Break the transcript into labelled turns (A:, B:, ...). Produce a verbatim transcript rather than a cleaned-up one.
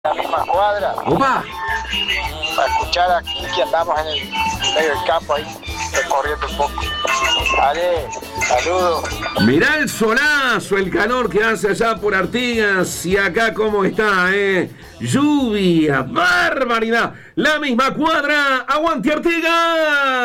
A: la misma cuadra.
B: ¡Opa!
A: Para escuchar aquí que andamos en el medio del campo ahí, recorriendo un poco. Dale, saludos.
B: Mirá el solazo, el calor que hace allá por Artigas y acá cómo está, ¿eh? Lluvia, barbaridad. La misma cuadra, aguante Artigas.